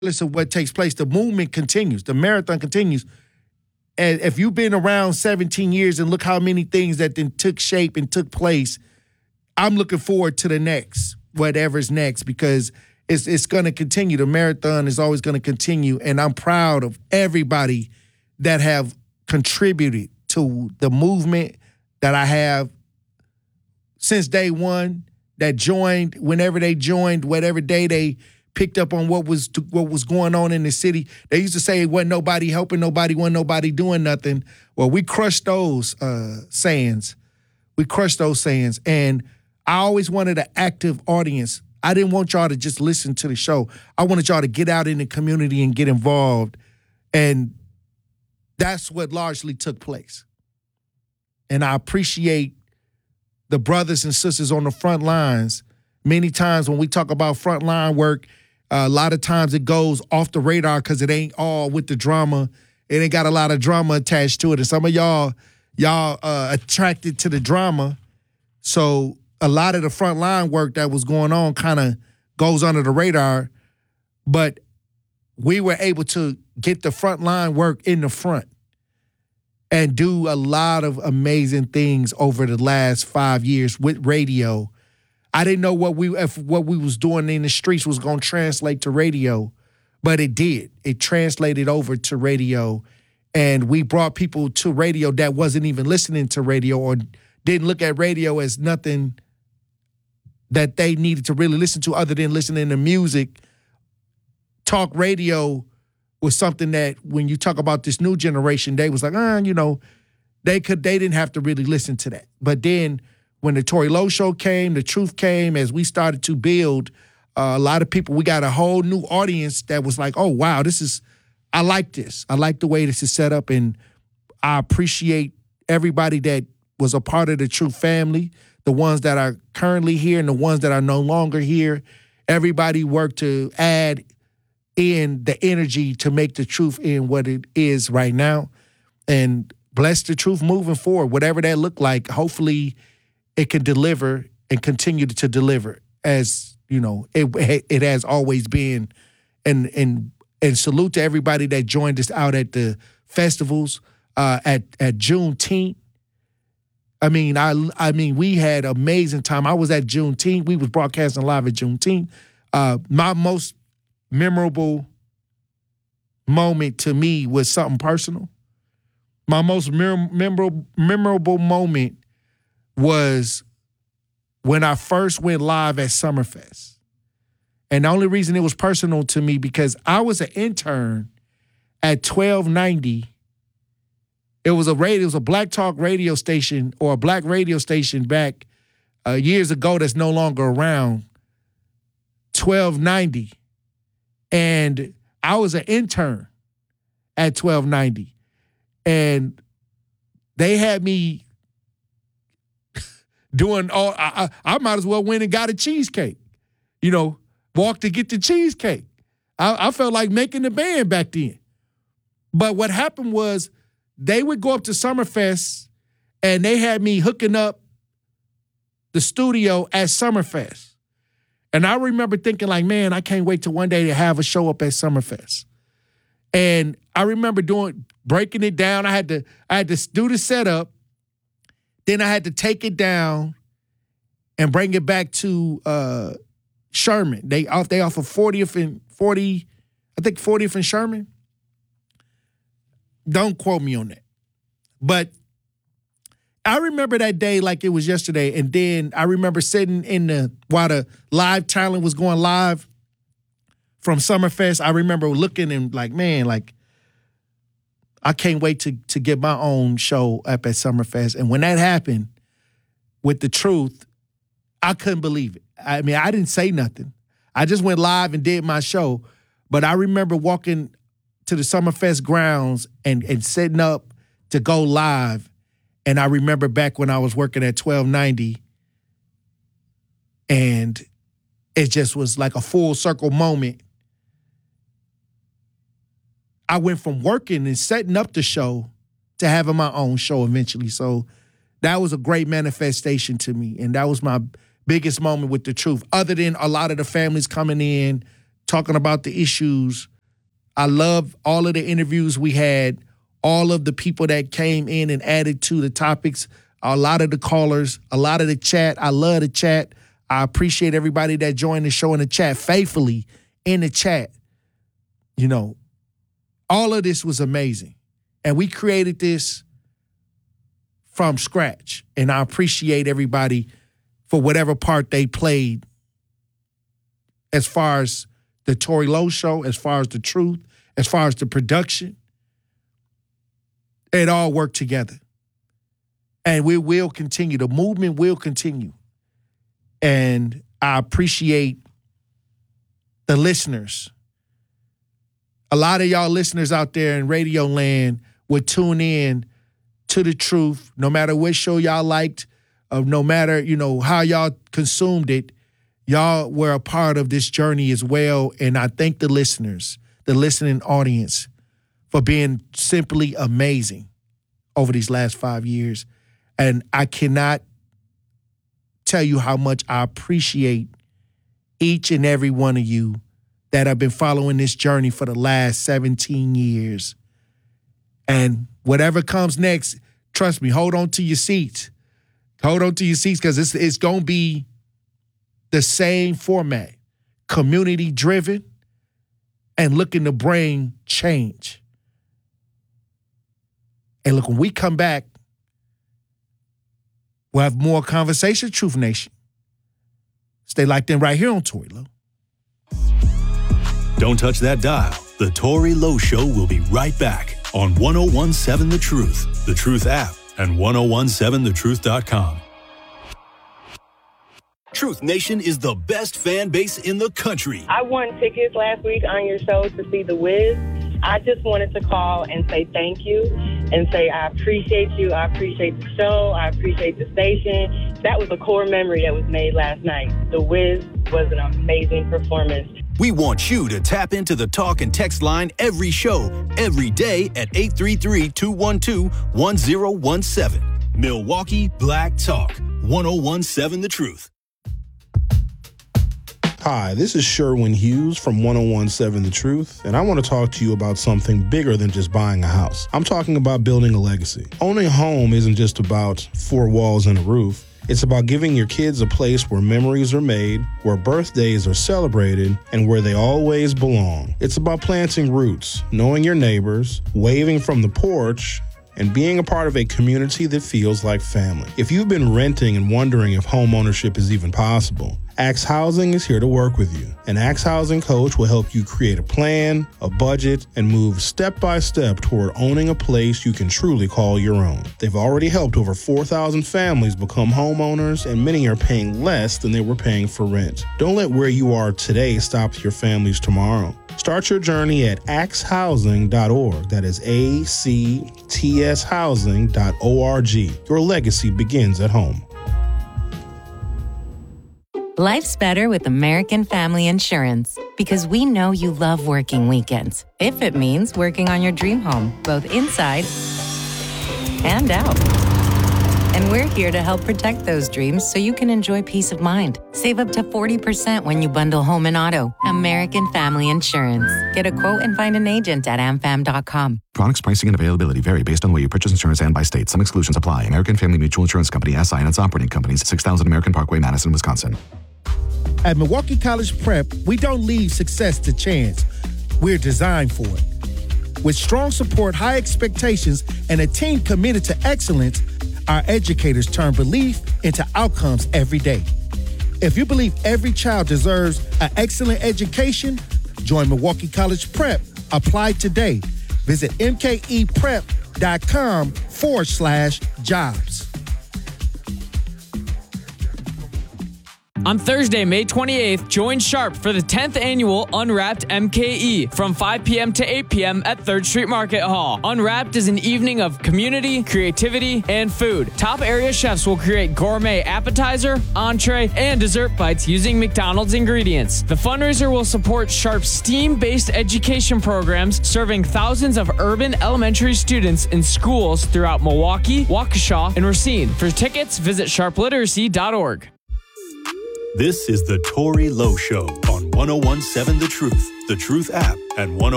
regardless of what takes place, the movement continues. The marathon continues. And if you've been around 17 years and look how many things that then took shape and took place, I'm looking forward to the next, whatever's next, because it's going to continue. The marathon is always going to continue, and I'm proud of everybody that have contributed to the movement that I have since day one, that joined whenever they joined, whatever day they picked up on what was going on in the city. They used to say, wasn't nobody helping nobody, wasn't nobody doing nothing. Well, we crushed those sayings. We crushed those sayings, and I always wanted an active audience. I didn't want y'all to just listen to the show. I wanted y'all to get out in the community and get involved. And that's what largely took place. And I appreciate the brothers and sisters on the front lines. Many times when we talk about frontline work, a lot of times it goes off the radar because it ain't all with the drama. It ain't got a lot of drama attached to it. And some of y'all attracted to the drama. So a lot of the frontline work that was going on kind of goes under the radar, but we were able to get the frontline work in the front and do a lot of amazing things over the last 5 years with radio. I didn't know what we was doing in the streets was going to translate to radio, but it did. It translated over to radio, and we brought people to radio that wasn't even listening to radio or didn't look at radio as nothing that they needed to really listen to other than listening to music. Talk radio was something that when you talk about this new generation, they was like, they didn't have to really listen to that. But then when the Tory Lowe Show came, the truth came, as we started to build, a lot of people, we got a whole new audience that was like, oh, wow, I like this. I like the way this is set up, and I appreciate everybody that was a part of the Truth family, the ones that are currently here and the ones that are no longer here. Everybody worked to add in the energy to make the Truth in what it is right now. And bless the Truth moving forward, whatever that looked like. Hopefully it can deliver and continue to deliver as, it has always been. And salute to everybody that joined us out at the festivals at Juneteenth. I mean, we had amazing time. I was at Juneteenth. We was broadcasting live at Juneteenth. My most memorable moment to me was something personal. My most memorable moment was when I first went live at Summerfest. And the only reason it was personal to me because I was an intern at 1290. It was a black talk radio station or a black radio station back years ago that's no longer around, 1290. And I was an intern at 1290. And they had me doing all, I might as well went and got a cheesecake, walked to get the cheesecake. I felt like making the band back then. But what happened was, they would go up to Summerfest, and they had me hooking up the studio at Summerfest. And I remember thinking like, man, I can't wait till one day to have a show up at Summerfest. And I remember breaking it down. I had to do the setup. Then I had to take it down and bring it back to Sherman. They off of 40th and Sherman. Don't quote me on that. But I remember that day like it was yesterday. And then I remember sitting while the live talent was going live from Summerfest. I remember looking and like, man, like, I can't wait to get my own show up at Summerfest. And when that happened with the Truth, I couldn't believe it. I mean, I didn't say nothing. I just went live and did my show. But I remember walking to the Summerfest grounds and setting up to go live. And I remember back when I was working at 1290, and it just was like a full circle moment. I went from working and setting up the show to having my own show eventually. So that was a great manifestation to me. And that was my biggest moment with the Truth, other than a lot of the families coming in, talking about the issues I love all of the interviews we had, all of the people that came in and added to the topics, a lot of the callers, a lot of the chat. I love the chat. I appreciate everybody that joined the show in the chat, faithfully in the chat. You know, all of this was amazing. And we created this from scratch. And I appreciate everybody for whatever part they played as far as the Tory Lowe Show, as far as the truth, as far as the production. It all worked together. And we will continue. The movement will continue. And I appreciate the listeners. A lot of y'all listeners out there in Radio Land would tune in to the truth, no matter what show y'all liked, no matter, you know, how y'all consumed it. Y'all were a part of this journey as well. And I thank the listeners, the listening audience, for being simply amazing over these last 5 years. And I cannot tell you how much I appreciate each and every one of you that have been following this journey for the last 17 years. And whatever comes next, trust me, hold on to your seats. Hold on to your seats, because it's going to be the same format, community-driven and looking to bring change. And look, when we come back, we'll have more conversation, Truth Nation. Stay locked in right here on Tory Lowe. Don't touch that dial. The Tory Lowe Show will be right back on 1017 The Truth, The Truth app, and 1017thetruth.com. Truth Nation is the best fan base in the country. I won tickets last week on your show to see The Wiz. I just wanted to call and say thank you and say I appreciate you. I appreciate the show. I appreciate the station. That was a core memory that was made last night. The Wiz was an amazing performance. We want you to tap into the talk and text line every show, every day at 833-212-1017. Milwaukee Black Talk, 1017 The Truth. Hi, this is Sherwin Hughes from 1017 The Truth, and I want to talk to you about something bigger than just buying a house. I'm talking about building a legacy. Owning a home isn't just about four walls and a roof. It's about giving your kids a place where memories are made, where birthdays are celebrated, and where they always belong. It's about planting roots, knowing your neighbors, waving from the porch, and being a part of a community that feels like family. If you've been renting and wondering if home ownership is even possible, Axe Housing is here to work with you. An Axe Housing coach will help you create a plan, a budget, and move step by step toward owning a place you can truly call your own. They've already helped over 4,000 families become homeowners, and many are paying less than they were paying for rent. Don't let where you are today stop your families tomorrow. Start your journey at axehousing.org. That is ACTS housing.org. Your legacy begins at home. Life's better with American Family Insurance because we know you love working weekends. If it means working on your dream home, both inside and out. And we're here to help protect those dreams so you can enjoy peace of mind. Save up to 40% when you bundle home and auto. American Family Insurance. Get a quote and find an agent at amfam.com. Products, pricing, and availability vary based on the way you purchase insurance and by state. Some exclusions apply. American Family Mutual Insurance Company, SI, and its operating companies, 6000 American Parkway, Madison, Wisconsin. At Milwaukee College Prep, we don't leave success to chance. We're designed for it. With strong support, high expectations, and a team committed to excellence, our educators turn belief into outcomes every day. If you believe every child deserves an excellent education, join Milwaukee College Prep. Apply today. Visit mkeprep.com/jobs. On Thursday, May 28th, join Sharp for the 10th annual Unwrapped MKE from 5 p.m. to 8 p.m. at 3rd Street Market Hall. Unwrapped is an evening of community, creativity, and food. Top area chefs will create gourmet appetizer, entree, and dessert bites using McDonald's ingredients. The fundraiser will support Sharp's STEAM-based education programs serving thousands of urban elementary students in schools throughout Milwaukee, Waukesha, and Racine. For tickets, visit sharpliteracy.org. This is the Tory Lowe Show on 1017 The Truth, The Truth app, and 1017